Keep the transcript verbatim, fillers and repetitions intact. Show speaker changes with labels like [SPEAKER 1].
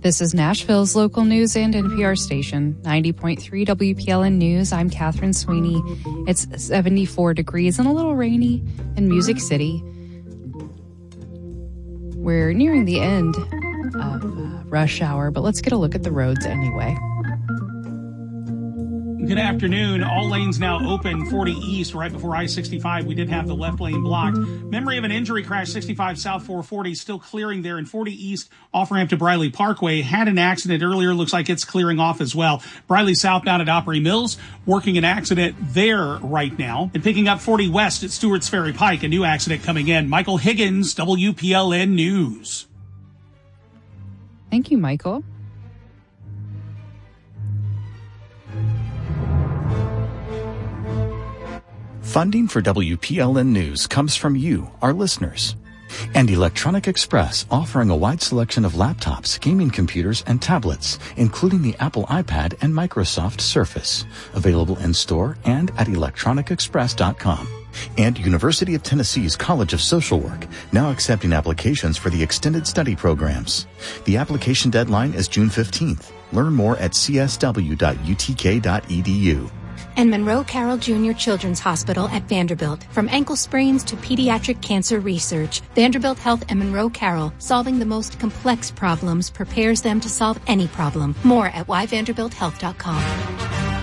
[SPEAKER 1] This is Nashville's local news and N P R station, ninety point three W P L N News. I'm Catherine Sweeney. It's seventy-four degrees and a little rainy in Music City. We're nearing the end of uh, rush hour, but let's get a look at the roads anyway.
[SPEAKER 2] Good afternoon. All lanes now open. forty east, right before I sixty-five. We did have the left lane blocked. Memory of an injury crash, sixty-five south four forty, still clearing there. And forty east, off ramp to Briley Parkway. Had an accident earlier. Looks like it's clearing off as well. Briley southbound at Opry Mills, working an accident there right now. And picking up forty west at Stewart's Ferry Pike, a new accident coming in. Michael Higgins, W P L N News.
[SPEAKER 1] Thank you, Michael.
[SPEAKER 3] Funding for W P L N News comes from you, our listeners. And Electronic Express, offering a wide selection of laptops, gaming computers, and tablets, including the Apple iPad and Microsoft Surface. Available in-store and at electronic express dot com. And University of Tennessee's College of Social Work, now accepting applications for the extended study programs. The application deadline is June fifteenth. Learn more at c s w dot u t k dot e d u.
[SPEAKER 4] And Monroe Carroll Junior Children's Hospital at Vanderbilt. From ankle sprains to pediatric cancer research, Vanderbilt Health and Monroe Carroll, solving the most complex problems, prepares them to solve any problem. More at why vanderbilt health dot com.